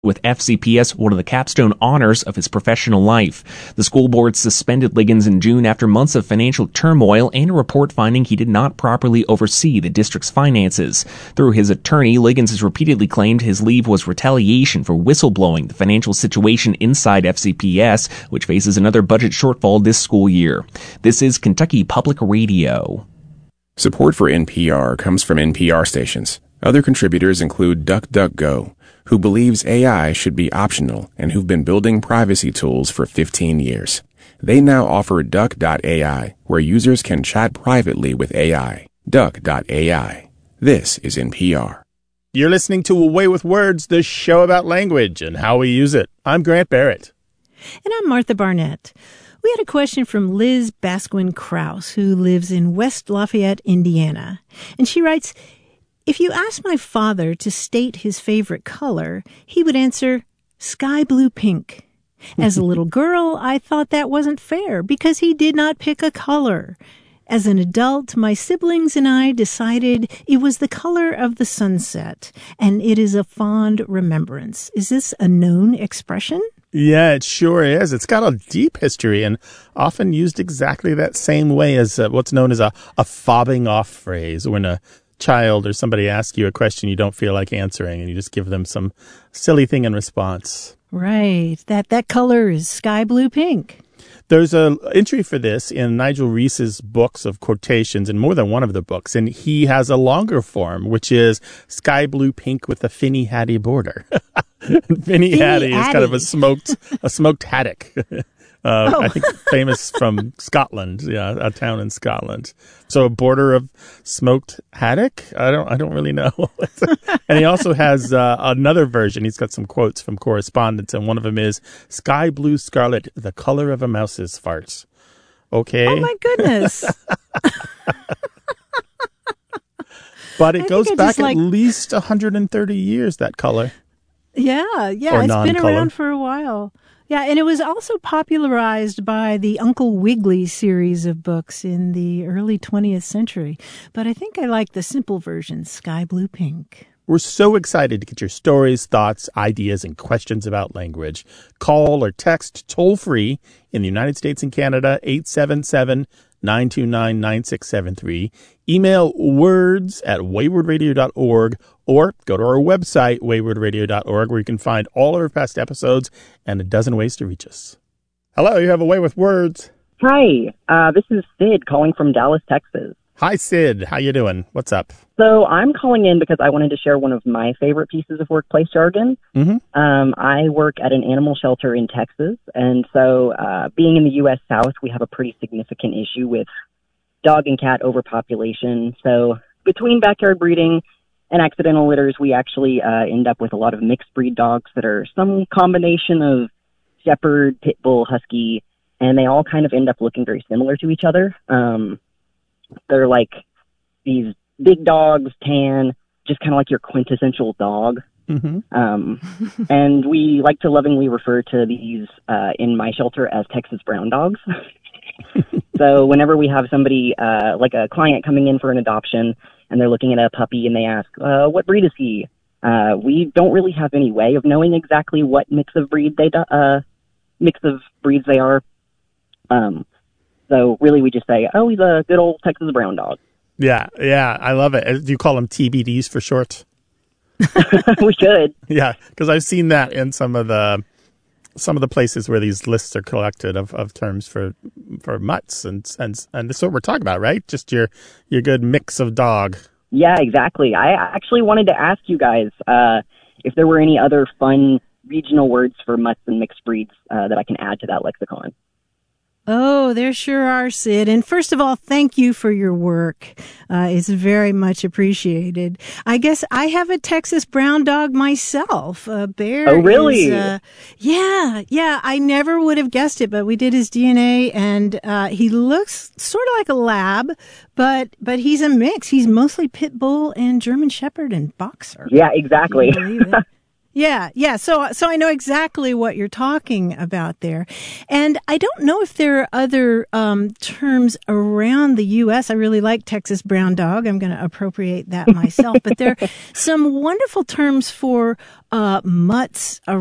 with FCPS one of the capstone honors of his professional life. The school board suspended Liggins in June after months of financial turmoil and a report finding he did not properly oversee the district's finances. Through his attorney, Liggins has repeatedly claimed his leave was retaliation for whistleblowing the financial situation inside FCPS, which faces another budget shortfall this school year. This is Kentucky Public Radio. Support for NPR comes from NPR stations. Other contributors include DuckDuckGo, who believes AI should be optional and who've been building privacy tools for 15 years. They now offer Duck.ai, where users can chat privately with AI. Duck.ai. This is NPR. You're listening to A Way with Words, the show about language and how we use it. I'm Grant Barrett. And I'm Martha Barnett. We had a question from Liz Basquin Krause, who lives in West Lafayette, Indiana. And she writes, if you asked my father to state his favorite color, he would answer sky blue pink. As a little girl, I thought that wasn't fair because he did not pick a color. As an adult, my siblings and I decided it was the color of the sunset, and it is a fond remembrance. Is this a known expression? Yeah, it sure is. It's got a deep history and often used exactly that same way as what's known as a fobbing off phrase, when a child or somebody asks you a question you don't feel like answering and you just give them some silly thing in response. Right. That color is sky blue pink. There's an entry for this in Nigel Reese's books of quotations, in more than one of the books, and he has a longer form, which is sky blue pink with a finny hattie border. Finny hattie is kind of a smoked haddock. I think famous from Scotland, a town in Scotland. So a border of smoked haddock? I don't really know. And he also has another version. He's got some quotes from correspondence, and one of them is sky blue scarlet, the color of a mouse's farts. Okay. Oh my goodness. But it goes back at least 130 years, that color. Yeah, it's been around for a while. Yeah, and it was also popularized by the Uncle Wiggily series of books in the early 20th century. But I think I like the simple version, sky blue pink. We're so excited to get your stories, thoughts, ideas, and questions about language. Call or text toll-free in the United States and Canada, 877-929-9673. Email words@waywardradio.org or go to our website, waywardradio.org, where you can find all of our past episodes and a dozen ways to reach us. Hello, you have A Way with Words. Hi, this is Sid calling from Dallas, Texas. Hi, Sid. How you doing? What's up? So I'm calling in because I wanted to share one of my favorite pieces of workplace jargon. Mm-hmm. I work at an animal shelter in Texas, and so being in the U.S. South, we have a pretty significant issue with dog and cat overpopulation. So between backyard breeding and accidental litters, we actually end up with a lot of mixed breed dogs that are some combination of shepherd, pit bull, husky, and they all kind of end up looking very similar to each other. They're like these big dogs, tan, just kind of like your quintessential dog. Mm-hmm. And we like to lovingly refer to these in my shelter as Texas brown dogs. So whenever we have somebody, like a client coming in for an adoption, and they're looking at a puppy and they ask, what breed is he? We don't really have any way of knowing exactly what mix of breeds they are. So really we just say, oh, he's a good old Texas brown dog. Yeah, I love it. Do you call them TBDs for short? We should. Yeah, because I've seen that in some of the places where these lists are collected of terms for mutts, and that's what we're talking about, right? Just your good mix of dog. Yeah, exactly. I actually wanted to ask you guys if there were any other fun regional words for mutts and mixed breeds that I can add to that lexicon. Oh, there sure are, Sid. And first of all, thank you for your work. It's very much appreciated. I guess I have a Texas brown dog myself. Bear. Oh, really? Yeah. I never would have guessed it, but we did his DNA, and he looks sort of like a lab, but he's a mix. He's mostly pit bull and German shepherd and boxer. Yeah, exactly. Can you believe it? Yeah. So I know exactly what you're talking about there. And I don't know if there are other terms around the U.S. I really like Texas brown dog. I'm going to appropriate that myself. But there are some wonderful terms for mutts